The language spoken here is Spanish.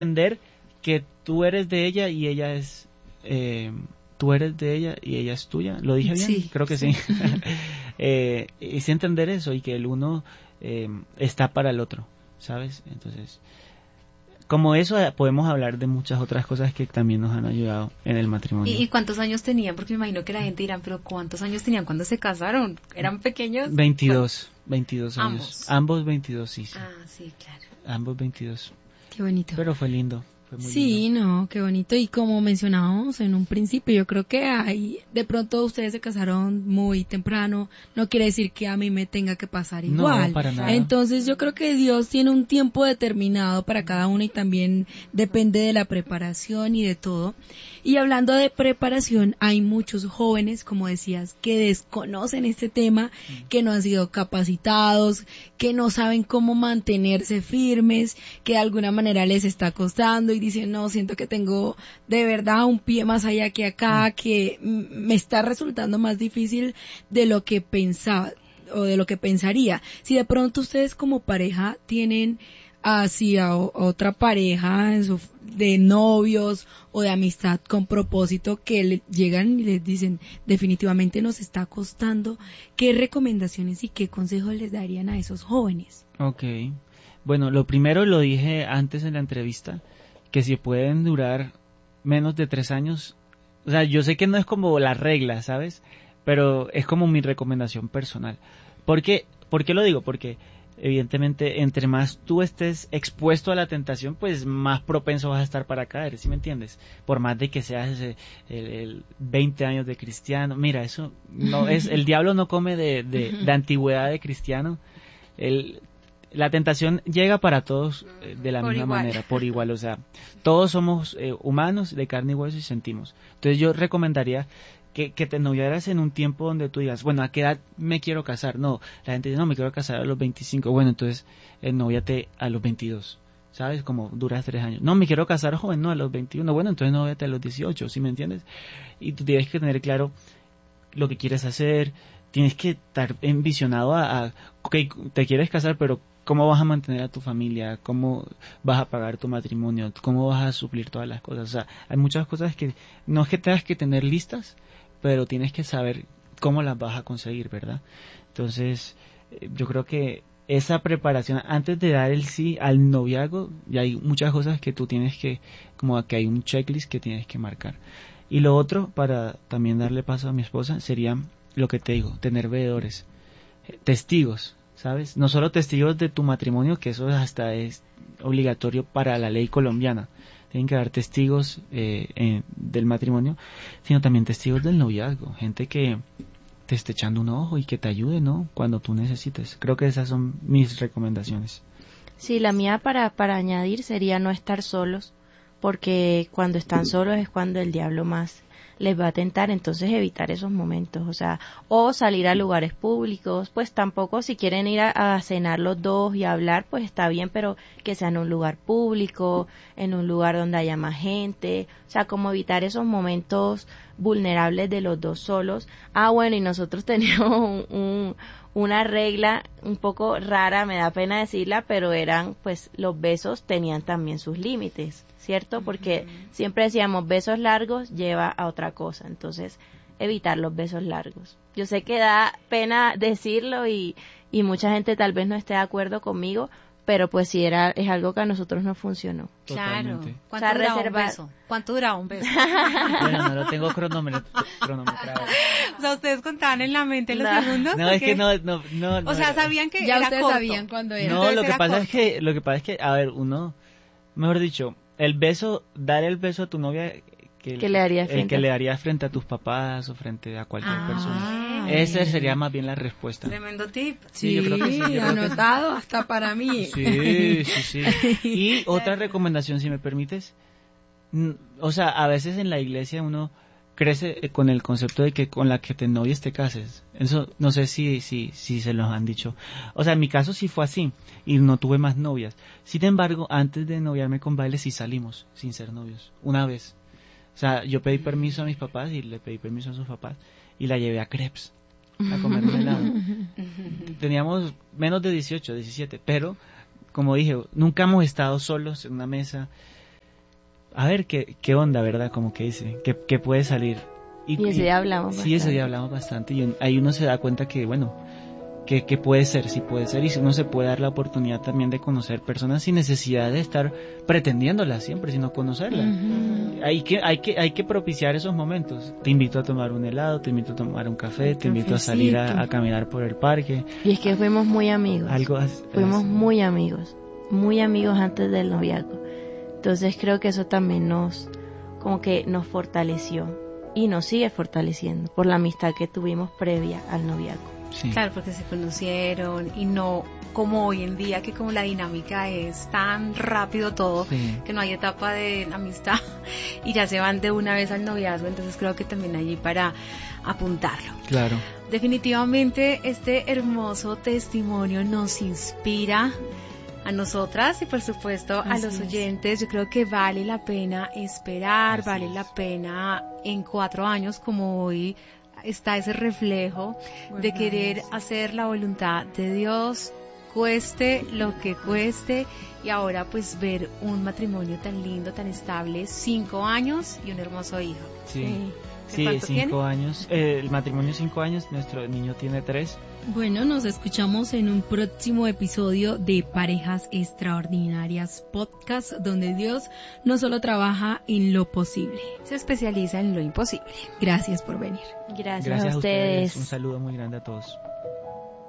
entender que tú eres de ella y ella es... tú eres de ella y ella es tuya. ¿Lo dije bien? Sí, Creo que sí. Es entender eso y que el uno está para el otro, ¿sabes? Entonces, como eso podemos hablar de muchas otras cosas que también nos han ayudado en el matrimonio. ¿Y cuántos años tenían? Porque me imagino que la gente dirá, pero ¿cuántos años tenían cuando se casaron? ¿Eran pequeños? 22 años. Ambos. Ambos 22, sí, sí. Ah, sí, claro. Ambos 22. Qué bonito. Pero fue lindo. Fue muy Sí, lindo. no, qué bonito. Y como mencionábamos en un principio, yo creo que hay, de pronto ustedes se casaron muy temprano, no quiere decir que a mí me tenga que pasar No, igual. para nada. Entonces yo creo que Dios tiene un tiempo determinado para cada uno y también depende de la preparación y de todo. Y hablando de preparación, hay muchos jóvenes, como decías, que desconocen este tema, que no han sido capacitados, que no saben cómo mantenerse firmes, que de alguna manera les está costando y dicen, no, siento que tengo de verdad un pie más allá que acá, que me está resultando más difícil de lo que pensaba o de lo que pensaría. Si de pronto ustedes como pareja tienen hacia otra pareja de novios o de amistad con propósito que llegan y les dicen definitivamente nos está costando, ¿qué recomendaciones y qué consejos les darían a esos jóvenes? Ok. Bueno, lo primero lo dije antes en la entrevista, que si pueden durar menos de 3 años, o sea, yo sé que no es como la regla, ¿sabes? Pero es como mi recomendación personal. ¿Por qué lo digo? Porque evidentemente entre más tú estés expuesto a la tentación, pues más propenso vas a estar para caer, ¿sí me entiendes? Por más de que seas el 20 años de cristiano, mira, eso no es, el diablo no come de antigüedad de cristiano. La tentación llega para todos de la misma manera, por igual, o sea, todos somos humanos de carne y hueso y sentimos. Entonces yo recomendaría que te noviaras en un tiempo donde tú digas, bueno, ¿a qué edad me quiero casar? No, la gente dice, no, me quiero casar a los 25. Bueno, entonces noviate a los 22, ¿sabes? Como duras 3 años. No, me quiero casar joven, no, a los 21. Bueno, entonces noviate a los 18, ¿sí me entiendes? Y tú tienes que tener claro lo que quieres hacer, tienes que estar envisionado ok, te quieres casar, pero ¿cómo vas a mantener a tu familia? ¿Cómo vas a pagar tu matrimonio? ¿Cómo vas a suplir todas las cosas? O sea, hay muchas cosas que no es que tengas que tener listas, pero tienes que saber cómo las vas a conseguir, ¿verdad? Entonces, yo creo que esa preparación antes de dar el sí al noviazgo, ya hay muchas cosas que tú tienes que, como que hay un checklist que tienes que marcar. Y lo otro, para también darle paso a mi esposa, sería lo que te digo, tener veedores, testigos, ¿sabes? No solo testigos de tu matrimonio, que eso hasta es obligatorio para la ley colombiana, tienen que dar testigos del matrimonio, sino también testigos del noviazgo, gente que te esté echando un ojo y que te ayude, ¿no? Cuando tú necesites. Creo que esas son mis recomendaciones. Sí, la mía para añadir sería no estar solos, porque cuando están solos es cuando el diablo más les va a tentar, entonces evitar esos momentos, o sea, o salir a lugares públicos, pues tampoco si quieren ir a cenar los dos y a hablar, pues está bien, pero que sea en un lugar público, en un lugar donde haya más gente, o sea, como evitar esos momentos vulnerables de los dos solos. Ah, bueno, y nosotros teníamos una regla un poco rara, me da pena decirla, pero eran, pues, los besos tenían también sus límites, ¿cierto? Porque siempre decíamos, besos largos lleva a otra cosa, entonces, evitar los besos largos. Yo sé que da pena decirlo y mucha gente tal vez no esté de acuerdo conmigo, pero pues sí es algo que a nosotros nos funcionó. Claro. Totalmente. ¿Cuánto duraba un beso? ¿Cuánto duraba un beso? Bueno, no lo tengo cronometrado. O sea, ¿ustedes contaban en la mente los No. segundos? No, ¿o es qué? que no. O sea, sabían que Ya era ustedes corto. sabían cuándo era. No, Entonces lo que era pasa corto. es que, a ver, uno, mejor dicho, dar el beso a tu novia Que le darías el que le darías frente a tus papás o frente a cualquier persona. Esa sería más bien la respuesta. Tremendo tip. Sí, yo creo que sí. Yo creo que Anotado hasta para mí. sí. Y otra recomendación, si me permites, o sea, a veces en la iglesia uno crece con el concepto de que con la que te novies te cases. Eso no sé si se los han dicho. O sea, en mi caso sí fue así y no tuve más novias. Sin embargo, antes de noviarme con Baile sí salimos sin ser novios, una vez. O sea, yo pedí permiso a mis papás y le pedí permiso a sus papás y la llevé a Crepes a comer un helado. Teníamos menos de 18, 17, pero como dije, nunca hemos estado solos en una mesa. a ver qué onda, ¿verdad? Como que dice, qué puede salir. Y ese día hablamos bastante. Sí, ese día hablamos bastante y ahí uno se da cuenta que, bueno, que puede ser, sí puede ser, y si uno se puede dar la oportunidad también de conocer personas sin necesidad de estar pretendiéndolas siempre, sino conocerlas. Ujú. Hay que propiciar esos momentos. Te invito a tomar un helado, te invito a tomar un café, te invito a salir a caminar por el parque. Y es que fuimos muy amigos. Fuimos muy amigos antes del noviazgo. Entonces creo que eso también como que nos fortaleció y nos sigue fortaleciendo por la amistad que tuvimos previa al noviazgo. Sí. Claro, porque se conocieron y no como hoy en día, que como la dinámica es tan rápido todo, Sí. que no hay etapa de amistad y ya se van de una vez al noviazgo, entonces creo que también allí para apuntarlo. Claro. Definitivamente este hermoso testimonio nos inspira a nosotras y por supuesto a Así los es. oyentes. Yo creo que vale la pena esperar, Así vale es. la pena en 4 años como hoy está ese reflejo de querer hacer la voluntad de Dios, cueste lo que cueste, y ahora pues ver un matrimonio tan lindo, tan estable, 5 años y un hermoso hijo. Sí. ¿De Sí, cuánto 5 tiene? años. El matrimonio 5 años, nuestro niño tiene 3. Bueno, nos escuchamos en un próximo episodio de Parejas Extraordinarias Podcast, donde Dios no solo trabaja en lo posible. Se especializa en lo imposible. Gracias por venir. Gracias a ustedes. ustedes. Un saludo muy grande a todos.